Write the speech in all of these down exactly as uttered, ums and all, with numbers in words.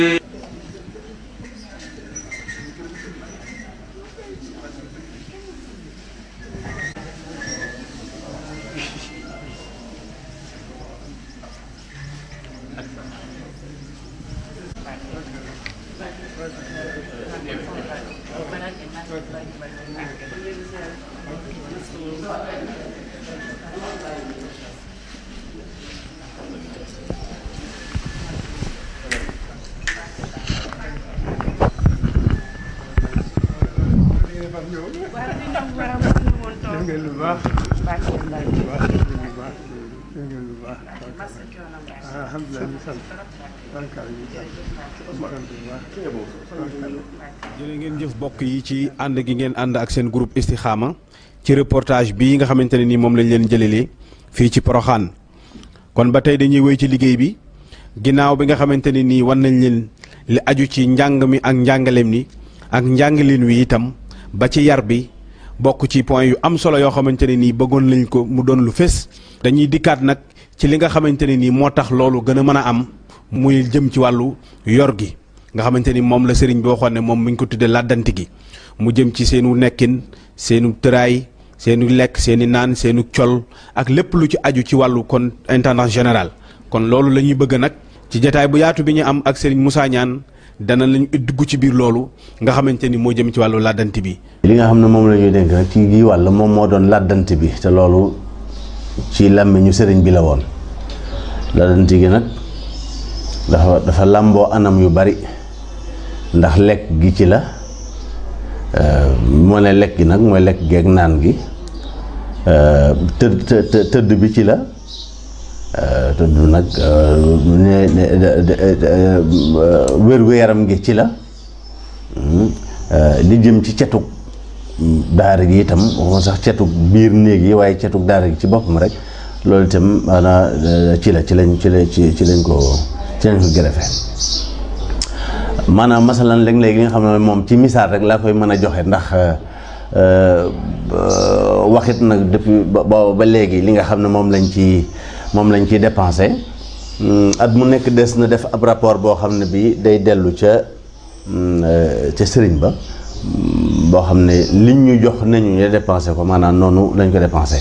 jërë ngeen jëf bokk yi ci ànd gi ngeen ànd ak seen groupe Istikhama ci reportage bii nga xamante ne nii moom lañ leen jëlelee fii ci Porokhane. kon ba tey dañuy wéy ci liggéey bi ginnaaw bi nga xamante ne nii wan nañ leen li aju ci njàng mi ak njàngaleem ni ak njàngaleen wi itam ba ci yar bi bokk ci point yu am solo yoo xamante ne nii bëggoon lañ ko mu doon lu fés. dañuy dikkaat nag ci li nga xamante ne nii moo tax loolu gën a mën a am muy jëm ci wàllu yor gi nga xamante ni moom la sëriñ bi waxoon ne moom mi ngi ko tuddee làddanti gi mu jëm ci seenu nekkin seenu tëraay seenu lekk seeni naan seenu col ak lépp lu ci aju ci wàllu kon intendant général. kon loolu la ñuy bëgg nag ci jataay bu yaatu bi ñu am ak sëriñ Moussa Niane dana lañu dugg ci biir loolu nga xamante ni moo jëm ci wàllu làddanti bi. li nga xam ne moom la ñuy dénk nag ci gi wàll moom moo doon làddanti bi te loolu ci làmmiñu sëriñ bi la woon làddanti gi nag dafa dafa làmboo anam yu bari ndax lekk gi ci la moo ne lekk gi nag mooy lekk geeg naan gi tëdd tëdd bi ci la tëdd nag wér-gu-yaram gi ci la li jëm ci cetug daara gi itam waxuma sax cetug biir néeg yi waaye cetug daara gi ci boppam rek loolu itam maanaam ci la ci lañ ci la ci ci lañ ko ci lañ ko gërëfe maanaam masalan léeg-léeg li nga xam ne moom ci misaal rek laa koy mën a joxe ndax waxit nag depuis ba ba léegi li nga xam ne moom lañ ci moom lañ ciy dépensé at mu nekk des na def ab rapport boo xam ne bi day dellu ca ca sëriñ ba boo xam ne liñ ñu jox nañu ñu dépensé ko maanaam noonu lañ ko dépensé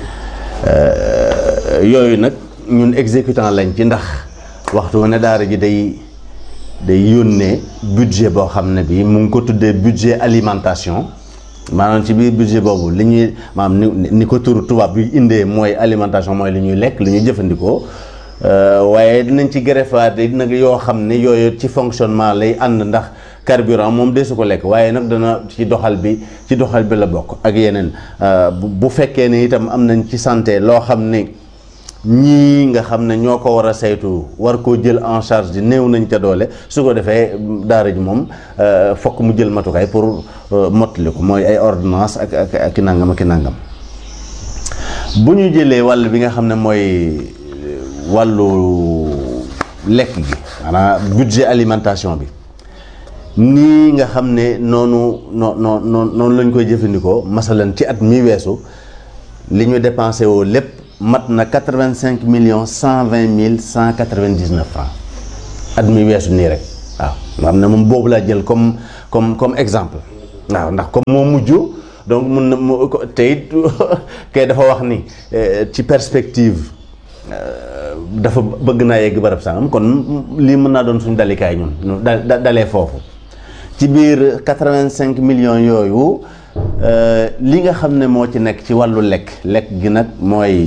yooyu nag ñun exécutant lañ ci ndax waxtu wu ne daara ji day day yónnee budget boo xam ne bi mu ngi ko tuddee budget alimentation maanaam ci biir budget boobu li ñuy maanaam ni ni ko turu tubaab bi indee mooy alimentation mooy li ñuy lekk li ñuy jëfandikoo waaye dinañ ci greffaat nag yoo xam ne yooyu ci fonctionnement lay ànd ndax carburant moom de su ko lekk waaye nag dana ci doxal bi ci doxal bi la bokk ak yeneen bu fekkee ne itam am nañ ci santé loo xam ne ñii nga xam ne ñoo ko war a saytu war koo jël en charge di néew nañ ca doole su ko defee daara ji moom fokk mu jël matukaay pour mottali ko mooy ay ordonnance ak ak ak nangam ak nangam. bu ñu jëlee wàll bi nga xam ne mooy wàllu lekk gi maanaam budget alimentation bi nii nga xam ne noonu noo noo noonu lañ koy jëfandikoo masalan ci at mi weesu li ñu dépensé woo lépp mat na quatre-vingt-cinq millions cent vingt mille cent quatre-vingt-dix-neuf francs at mi weesu nii rek waaw nga xam ne moom boobu laa jël comme comme comme exemple waaw ndax comme moo mujj donc mun na mu te it kay dafa wax ni ci perspective dafa bëgg naa yegg barab sangam kon lii mën naa doon suñu dalikaay ñun da dalee foofu ci biir quatre-vingt-cinq millions yooyu li nga xam ne moo ci nekk ci wàllu lekk lekk gi nag mooy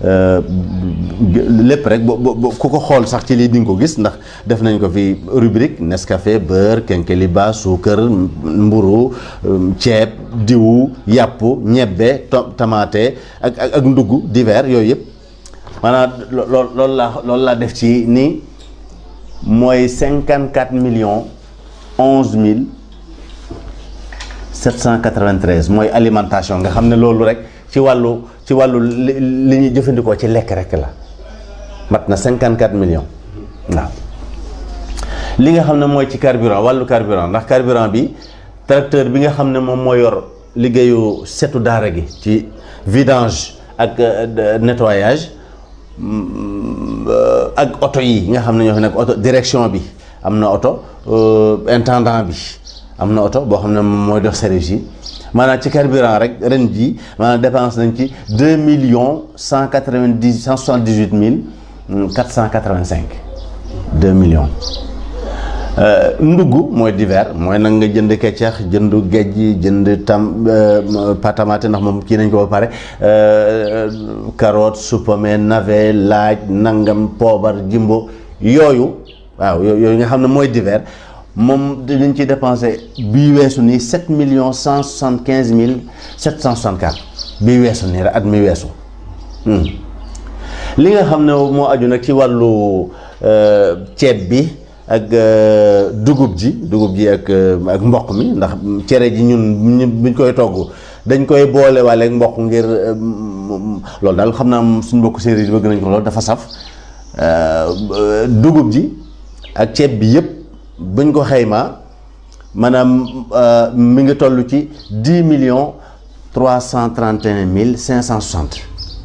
lépp rek bo ku ko xool sax ci lii di nga ko gis ndax def nañ ko fi rubrique Nescafé beurre kenkeliba suukar mburu ceeb diwu yàpp ñebbe tamaate ak ak ndugg divers yooyu yëpp maanaam lool loolu laa loolu laa def ci ni mooy cinquante quatre millions onze mille sept cent quatre-vingt-treize mooy alimentation nga xam ne loolu rek ci wàllu ci wàllu li ñuy jëfandikoo ci lekk rek la mat na cinquante quatre millions waaw li nga xam ne mooy ci carburant wàllu carburant ndax carburant bi tracteur bi nga xam ne moom moo yor liggéeyu setu daara gi ci vidange ak nettoyage ak oto yi nga xam ne ñoo fi nekk oto direction bi am na oto intendant bi am na oto boo xam ne moom mooy dox service yi maanaam ci carburant rek ren jii maanaam dépense nañ ci deux millions cent quatre-vingt-dix cent soixante-dix-huit mille quatre cent quatre-vingt-cinq deux millions. ndugg mooy divers mooy nag nga jënd keccax jënd géej jënd tam patamate ndax moom kii nañ ko ba pare carotte supame navet laaj nangam poobar jimbo yooyu waaw yooyu nga xam ne mooy divers moom dañ ci dépensé bii weesu nii sept millions cent soixante quinze mille sept cent soixante quatre bii weesu nii rek at mi weesu li nga xam ne moo aju nag ci wàllu ceeb bi ak dugub ji dugub ji ak ak mboq mi ndax cere ji ñun buñ koy togg dañ koy boole waale ak mboq ngir loolu daal xam naa suñ mbokk séeréer yi bëgg nañ ko loolu dafa saf dugub ji ak ceeb bi yëpp buñ ko xaymaa maanaam mi ngi toll ci dix millions trois cent trente et un mille cinq cent soixante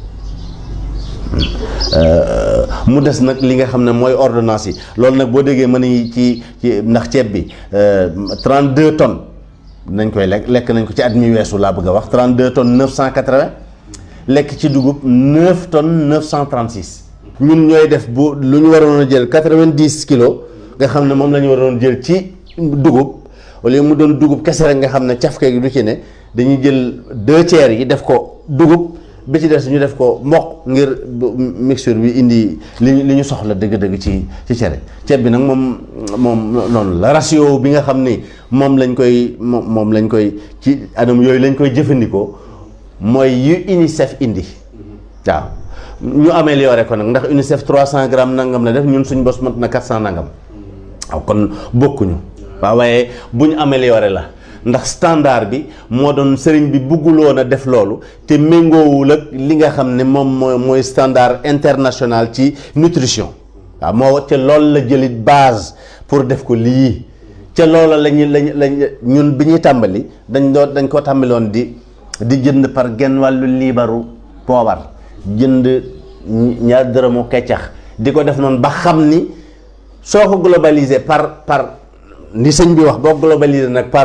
mu des nag li nga xam ne mooy ordonnance yi loolu nag boo déggee mën a ci ci ndax ceeb bi trente-deux tonnes nañ koy lekk lekk nañ ko ci at mi weesu laa bëgg a wax trente-deux tonnes neuf cent quatre-vingts lekk ci dugub neuf tonnes neuf cent trente-six ñun ñooy def bu lu ñu waroon a jël quatre-vingt-dix kilos nga xam ne moom la ñu waroon jël ci dugub au lieu mu doon dugub kese rek nga xam ne cafka gi du ci ne dañuy jël deux tiers yi def ko dugub bi ci des ñu def ko mboq ngir mixture bi indi li li ñu soxla dëgg-dëgg ci ci cere ceeb bi nag moom moom noonu la ratio bi nga xam ni moom lañ koy moom moom lañ koy ci anam yooyu lañ koy jëfandikoo mooy yu UNICEF indi waaw ñu amélioré ko nag ndax UNICEF trois cent grammes nangam la def ñun suñ bos mat na quatre cent nangam waaw kon bokkuñu waaw waaye bu ñu amélioré la ndax standard bi moo doon sëriñ bi bugguloon a def loolu te méngoowul ak li nga xam ne moom mooy mooy standard international ci nutrition waaw moo ca loolu la jëlit base pour def ko lii ca loola lañu lañ lañ ñun bi ñuy tàmbali dañ doon dañ ko tàmbaloon di di jënd par genn wàllu liibaru poobar jënd ñaar dërëmu keccax di ko def noonu ba xam ni soo ko globalisé par par ni sëñ bi wax boo globalisé nag par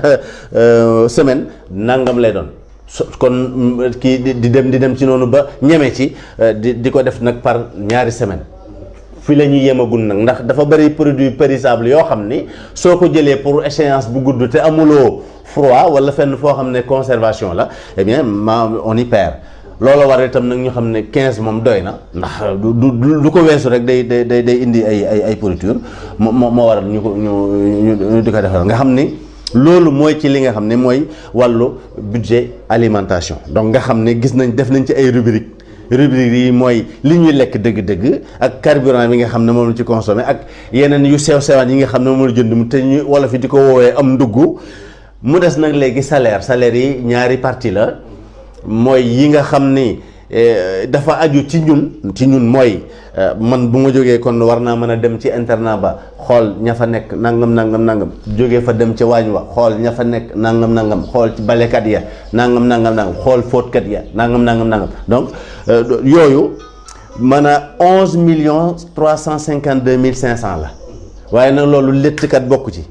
semaine nangam lay doon kon kii di dem di dem ci noonu ba ñeme ci di di ko def nag par ñaari semaine fi la ñuy yemagul nag ndax dafa bëri produit périssable yoo xam ni soo ko jëlee pour échéance bu gudd te amuloo froid wala fenn foo xam ne conservation la eh bien ma on y perd loolu war itam nag ñu xam ne quinze moom doy na ndax du du du ko weesu rek day day day day indi ay ay ay pourriture moo moo waral ñu ko ñu ñu di ko defal nga xam ni loolu mooy ci li nga xam ne mooy wàllu budget alimentation donc nga xam ne gis nañ def nañ ci ay rubrique rubrique yi mooy li ñuy lekk dëgg-dëgg ak carburant bi nga xam ne moom la ci consommé ak yeneen yu sew sewaan yi nga xam ne moom la jënd mu te ñu wala fi di ko woowee am ndugg mu des nag léegi salaire salaire yi ñaari partie la mooy yi nga xam ni dafa aju ci ñun ci ñun mooy man bu ma jógee kon war naa mën a dem ci internat ba xool ña fa nekk nangam nangam nangam jógee fa dem ca waañ wa xool ña fa nekk nangam nangam xool ci balekat ya nangam nangam nangam xool fóotkat ya nangam nangam nangam donc yooyu mën a onze millions trois cent cinquante deux mille cinq cent la waaye nag loolu léttkat bokku ci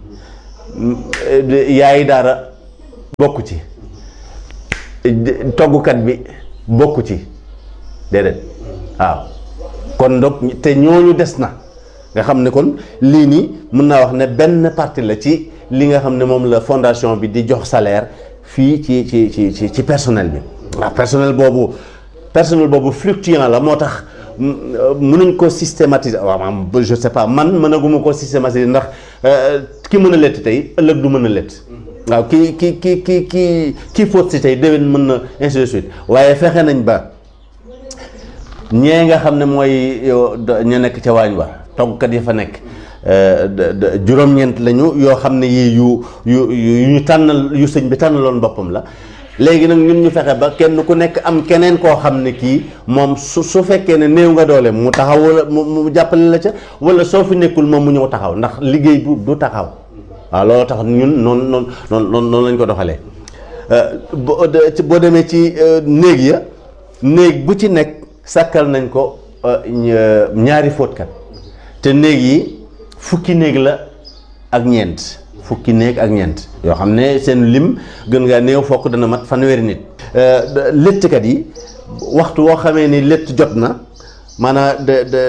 yaayi daara bokku ci toggukat bi bokku ci déedéet waaw kon donc te ñooñu des na nga xam ne kon lii nii mën naa wax ne benn partie la ci li nga xam ne moom la fondation bi di jox salaire fii ci ci ci ci ci personnel bi waaw personnel boobu personnel boobu fluctuant la moo tax mënuñ ko systématiser waaw maanaam je sais pas man mënaguma ko systématiser ndax ki mën a lett tey ëllëg du mën a lett waaw kii kii kii kii kii kii fóot si tey déwén mën na ainsi de suite waaye fexe nañ ba ñee nga xam ne mooy ñu nekk ca waañ wa toggkat yi fa nekk juróom-ñeent lañu yoo xam ne yii yu yu yu ñu tànnal yu sëñ bi tànnaloon boppam la léegi nag ñun ñu fexe ba kenn ku nekk am keneen koo xam ne kii moom su su fekkee ne néew nga doole mu taxaw wala mu jàppale la ca wala soo fi nekkul moom mu ñëw taxaw ndax liggéey bu du taxaw waaw loolu tax ñun noonu noonu noonu noonu lañ ko doxalee boo demee ci néeg ya néeg bu ci nekk sàkkal nañ ko ñaari fóotkat te néeg yi fukki néeg la ak ñeent fukki néeg ak ñeent yoo xam ne seen lim gën ngaa néew fokk dana mat fanweeri nit. léttkat yi waxtu woo xamee ni létt jot na maanaam de de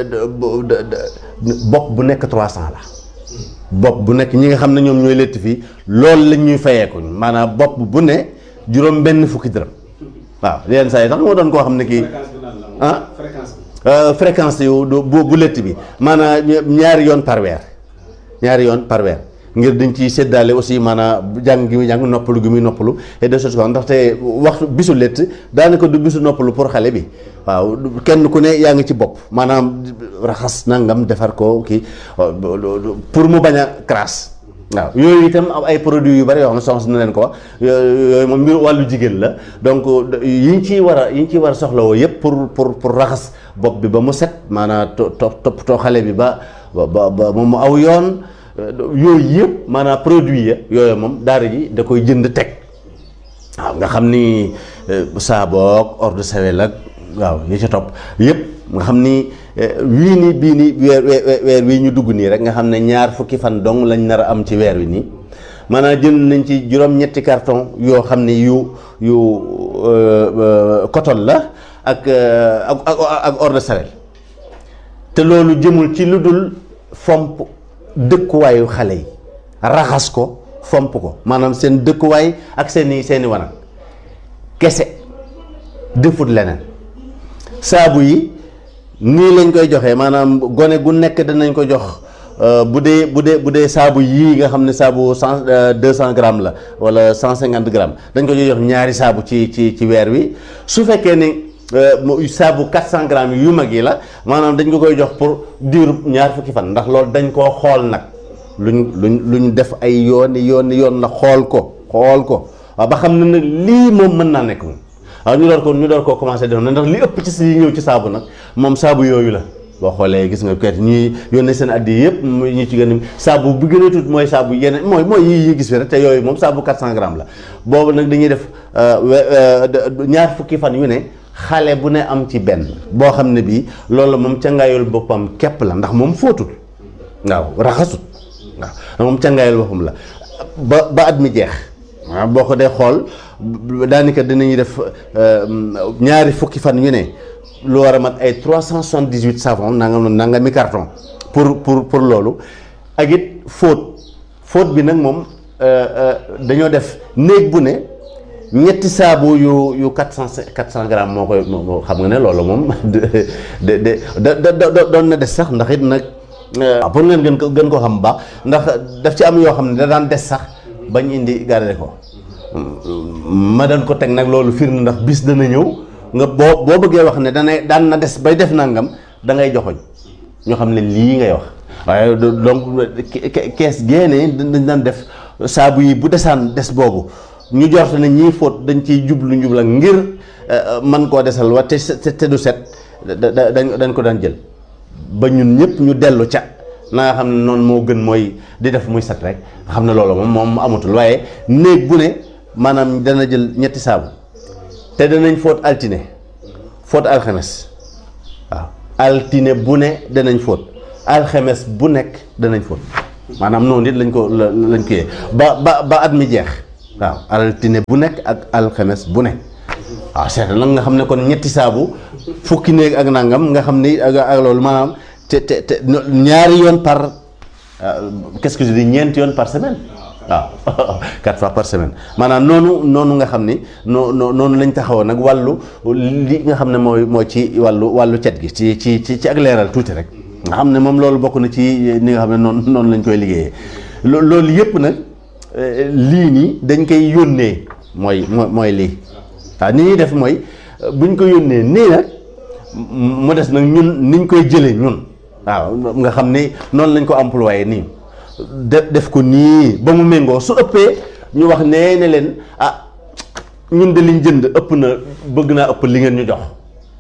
de bopp bu nekk trois cent la bopp bu nekk ñi nga xam ne ñoom ñooy létt fii loolu lañ ñuy fayeekuñ maanaam bopp bu ne juróom benn fukki dërëm waaw yenn saa yi tax moo doon koo xam ne kii ah fréquence yu bu bu létt bi maanaam ñaari yoon par weer ñaari yoon par weer ngir dañ ciy séddaale aussi maanaam jàng gi muy jàng noppalu gi muy noppalu et de choses comme ndaxte waxtu bisu létt daanaka du bisu noppalu pour xale bi waaw kenn ku ne yaa ngi ci bopp maanaam raxas nangam defar ko kii pour mu bañ a crasse waaw yooyu itam am ay produits yu bari yoo xam ne soxna na leen ko wax yooyu moom mbir wàllu jigéen la donc yi ñu ciy war a yi ñu ciy war a soxlawoo yëpp pour pour pour raxas bopp bi ba mu set maanaam to toppatoo xale bi ba ba ba moom mu aw yoon yooyu yëpp maanaam produit ya yooyu moom daara ji da koy jënd teg waaw nga xam ni saaboog eau de Javel ak waaw yi ca topp yëpp nga xam ni wii nii bii nii weer weer wii ñu dugg nii rek nga xam ne ñaar fukki fan dong lañ nar a am ci weer wi nii maanaam jënd nañ ci juróom-ñetti carton yoo xam ne yu yu coton la ak ak ak eau de Javel te loolu jëmul ci lu dul fomp dëkkuwaayu xale yi raxas ko fomp ko maanaam seen dëkkuwaay ak seeni seeni wanag kese defut leneen saabu yi nii lañ koy joxee maanaam gone gu nekk danañ ko jox bu dee bu dee bu dee saabu yii nga xam ne saabu cent deux cent grammes la wala cent cinquante grammes dañ ko jox ñaari saabu ci ci ci weer wi su fekkee ni saabu quatre cent grammes yu mag yi la maanaam dañ ko koy jox pour diiru ñaar fukki fan ndax loolu dañ koo xool nag luñ luñ luñ def ay yooni yooni yoon la xool ko xool ko waaw ba xam ne nag lii moom mën naa nekk moom waaw ñu door ko ñu door koo commencé def na ndax li ëpp ci si ñëw ci saabu nag moom saabu yooyu la boo xoolee gis nga kayit ñuy yónnee seen addi yëpp ñu ci gën a saabu bi gën a tuut mooy saabu yeneen mooy mooy yi yi gis fi rek te yooyu moom saabu quatre cent grammes la boobu nag dañuy def ñaar fukki fan yu ne xale bu ne am ci benn boo xam ne bii loolu moom cangaayul boppam képp la ndax moom fóotul waaw raxasut waaw moom cangaayul boppam la ba ba at mi jeex waaw boo ko dee xool daanaka dinañuy def ñaari fukki fan yu ne lu war a mat ay trois cent soixante-dix-huit savon nangam nangam mi carton pour pour pour loolu ak it fóot fóot bi nag moom dañoo def néeg bu ne ñetti saabu yu yu quatre cent quatre cent grammes moo koy moo xam nga ne loolu moom de de de de doon na des sax ndax it nag pour ngeen gën ko gën ko xam baax ndax daf ci am yoo xam ne da daan des sax bañ indi garder ko ma daan ko teg nag loolu firnde ndax bis dana ñëw nga boo boo bëggee wax ne dana daan na des bay def nangam da ngay joxoñ ñoo xam ne lii ngay wax waaye donc kees génne dañ daan def saabu yi bu desaan des boobu ñu jorte ne ñii fóot dañ ciy jublu njubla ngir man koo desal wa te te du set dañ dañ ko daan jël ba ñun ñëpp ñu dellu ca na nga xam ne noonu moo gën mooy di def muy set rek nga xam ne loolu moom moom amatul waaye néeg bu ne maanaam dana jël ñetti saabu te danañ fóot altine fóot alxames waaw altine bu ne danañ fóot alxames bu nekk danañ fóot maanaam noonu it lañ ko lañ ko yee ba ba ba at mi jeex waaw altine bu nekk ak alxames bu nekk waaw seet nag nga xam ne kon ñetti saabu fukki néeg ak nangam nga xam ni ak ak loolu maanaam te te te ñaari yoon par qu'est-ce que je dis ñeenti yoon par semaine waaw quatre fois par semaine maanaam noonu noonu nga xam ni noo noonu lañ taxawoon nag wàllu li nga xam ne mooy mooy ci wàllu wàllu cet gi ci ci ci ci ak leeral tuuti rek nga xam ne moom loolu bokk na ci ni nga xam ne noonu noonu lañ koy liggéeyee loolu yëpp nag lii nii dañ koy yónnee mooy mooy lii waaw ni ñuy def mooy buñ ko yónnee nii nag mu des nag ñun niñ koy jëlee ñun waaw nga xam ni noonu lañ ko employé nii def def ko nii ba mu méngoo su ëppee ñu wax nee ne leen ah ñun de liñ jënd ëpp na bëgg naa ëpp li ngeen ñu jox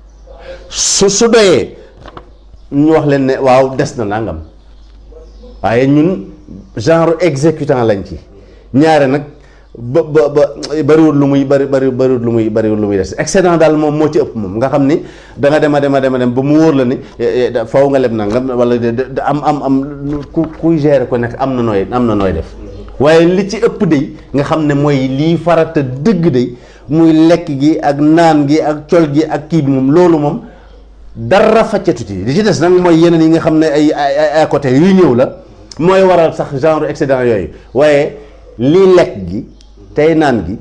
su su doyee ñu wax leen ne waaw des na nangam waaye ñun genre exécutant lañ ci ñaare nag ba ba ba bariwul lu muy bari bari bariwul lu muy bariwul lu muy des excédent daal moom moo ci ëpp moom nga xam ni da nga dem a dem a dem a dem ba mu wóor la ni faw nga leb na nga wala am am am ku kuy gérer ko nekk am na nooy am na nooy def waaye li ci ëpp day nga xam ne mooy lii farata dëgg day muy lekk gi ak naan gi ak col gi ak kii bi moom loolu moom dara faccatu ci li ci des nag mooy yeneen yi nga xam ne ay ay à côté yu ñëw la mooy waral sax genre excédent yooyu waaye lii lekk gi tey naan gi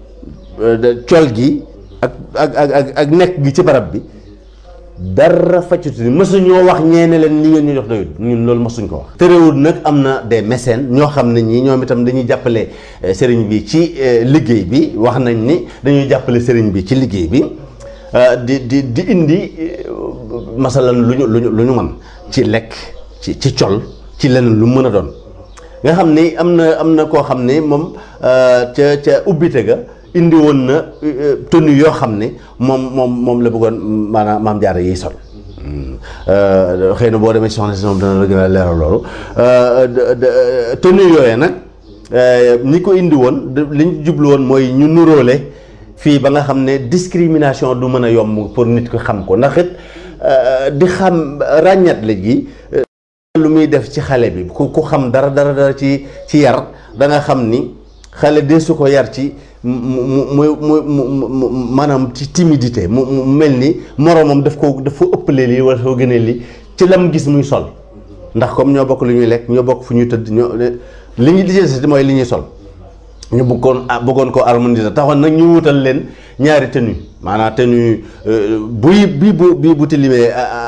col gi ak ak ak ak nekk gi ci barab bi dara faccatu ci mësuñoo wax ñeene leen li ngeen ñu jox doyul ñun loolu mësuñ ko wax. terewul nag am na des mécènes ñoo xam ne ñii ñoom itam dañuy jàppale sëriñ bi ci liggéey bi wax nañ ni dañuy jàppale sëriñ bi ci liggéey bi di di di indi masalan lu ñu lu ñu lu ñu mën ci lekk ci ci col ci leneen lu mën a doon nga xam ni am na am na koo xam ne moom ca ca ubbite ga indi woon na tenue yoo xam ne moom moom moom la bëggoon maanaam maam jaara yiy sol xëy na boo demee ci soxna si moom dana la gën a leeral loolu tenue yooyee nag ñi ko indi woon li ñu jublu woon mooy ñu nuróole fii ba nga xam ne discrimination du mën a yomb pour nit ko xam ko ndax it di xam ràññat la gi lu muy def ci xale bi ku ku xam dara dara dara ci ci yar da nga xam ni xale de su ko yar ci mu mu mu mu maanaam ci timidité mu mu mel ni moroomam daf ko daf ko ëppalee lii wala soo gënee lii ci lam gis muy sol ndax comme ñoo bokk lu ñuy lekk ñoo bokk fu ñuy tëdd ñoo li ñu lijjanti mooy li ñuy sol ñu bëggoon bëggoon ko harmoniser taxoon nag ñu wutal leen ñaari tenue maanaam tenue buy bii bu bii bu tilimee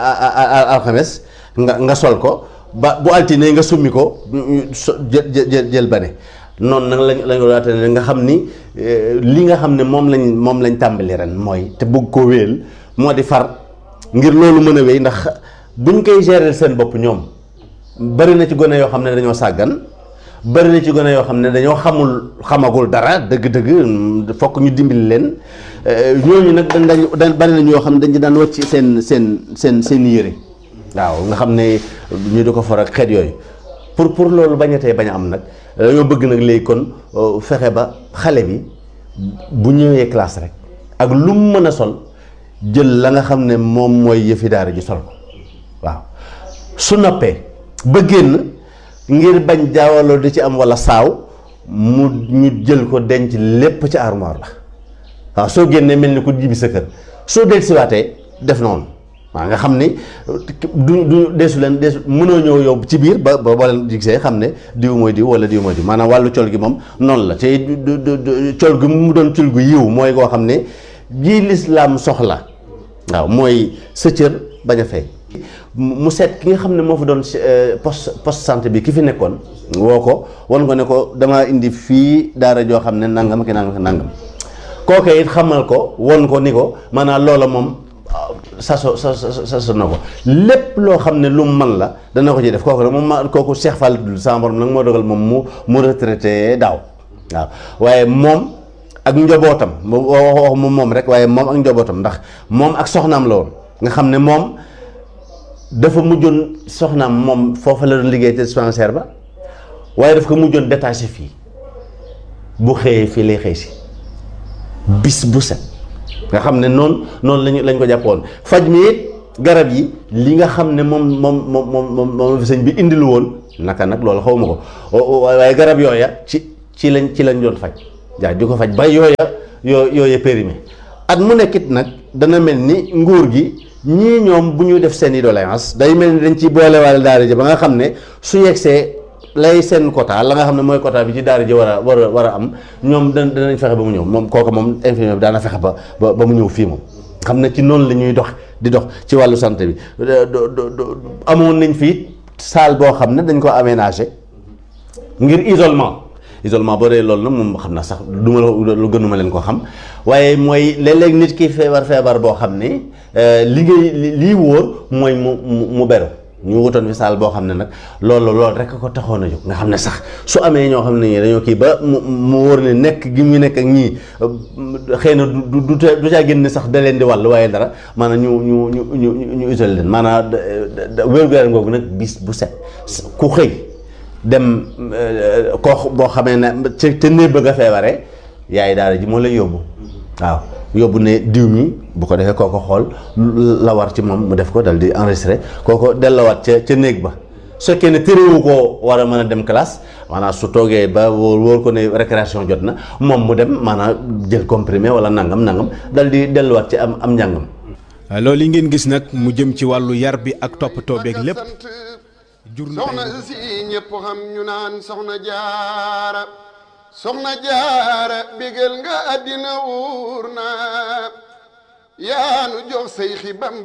alxames nga nga sol ko ba bu altine nga summi ko jël jël jël bane noonu nag lañ lañ waate ne nga xam ni li nga xam ne moom lañ moom lañ tàmbali ren mooy te bëgg ko wéel moo di far ngir loolu mën a wéy ndax buñ koy gérer seen bopp ñoom bari na ci gone yoo xam ne dañoo sàggan bari na ci gone yoo xam ne dañoo xamul xamagul dara dëgg-dëgg fokk ñu dimbali leen ñooñu nag dañ dañ bari na ñoo xam ne dañu daan wàcc seen seen seen seen yére waaw nga xam ne ñu di ko for ak xeet yooyu pour pour loolu bañatee bañ a am nag dañoo bëgg nag léegi kon fexe ba xale bi bu ñëwee classe rek ak lu mu mën a sol jël la nga xam ne moom mooy yëfi daara ji sol ko waaw su noppee ba génn ngir bañ jaawaloo di ci am walla saaw mu ñu jël ko denc lépp ci armoire la waaw soo génnee mel ni ku jibi sa kër soo del siwaatee def noonu waaw nga xam ni du du deesu leen deesu mënoo ñëw yow ci biir ba ba boo leen gisee xam ne diw mooy diw wala diw mooy diw maanaam wàllu col gi moom noonu la te col gi mu doon col gu yiw mooy koo xam ne jii lislaam soxla waaw mooy sa cër bañ a fay mu seet ki nga xam ne moo fa doon poste poste santé bi ki fi nekkoon woo ko wan ko ne ko damaa indi fii daara joo xam ne nangam ki nangam ki nangam kooke it xamal ko won ko ni ko maanaam loola moom saso sa saso na ko lépp loo xam ne lu mu man la dana ko ci def kooku nag moom ma kooku Cheikh Fall dul sama borom nag moo dogal moom mu mu retraité daaw waaw waaye moom ak njobootam wax moom moom rek waaye moom ak njobootam ndax moom ak soxnaam la woon nga xam ne moom dafa mujjoon soxnaam moom foofa la doon liggéey te dispensaire ba waaye daf ko mujjoon détaché fii bu xëyee fii lay xëy si bis bu set nga xam ne noonu noonu lañu lañ ko jàppoon faj mi it garab yi li nga xam ne moom moom moom moom moom fi sëñ bi indilu woon naka nag loolu xaw ma ko waaye garab yooya ci ci lañ ci lañ doon faj jaa di ko faj ba yooya yoo yooya périmé at mu nekkit nag dana mel ni nguur gi ñii ñoom bu ñu def seen i doléance day mel ni dañ ci boolewaale daara ji ba nga xam ne su yegsee lay seen quota la nga xam ne mooy quota bi ci daara ji war a war a war a am ñoom da danañ fexe ba mu ñëw moom kooku moom infirmier bi daana fexe ba ba mu ñëw fii moom xam ne ci noonu la ñuy dox di dox ci wàllu santé bi amoon nañ fii salle boo xam ne dañ ko aménagé ngir isolement isolement boo dee loolu nag moom xam naa sax du ma lu gënuma leen ko xam waaye mooy léeg-léeg nit ki feebar feebar boo xam ne li ngay lii wóor mooy mu mu beru ñu wutoon fi saal boo xam ne nag loolu loolu rek ko taxoon a jóg nga xam ne sax su amee ñoo xam ne ñii dañoo kii ba mu mu wóor ne nekk gi mu nekk ak ñii xëy na du du du caa génn sax da leen di wàll waaye dara maanaam ñu ñu ñu ñu ñu isolé leen maanaam wér-gu-yaram googu nag bis bu set ku xëy dem koo boo xamee ne ca ca néeg bëgg a feebare yaay daara ji moo lay yóbbu waaw yóbbu ne diw mi bu ko defee kooko xool la war ci moom mu def ko dal di enregistré kooko delloowaat ca ca néeg ba su fekkee ne téréwu koo war a mën a dem classe maanaam su toogee ba wóor wóor ko ne récréation jot na moom mu dem maanaam jël comprimé wala nangam nangam dal di delluwaat ci am am njàngam. loolu yi ngeen gis nag mu jëm ci wàllu yar bi ak toppatoo beeg lépp jur na soxna si ñëpp xam ñu naan soxna jaara soxna jaara bégal nga àddina wuur na yaanu jox say xibam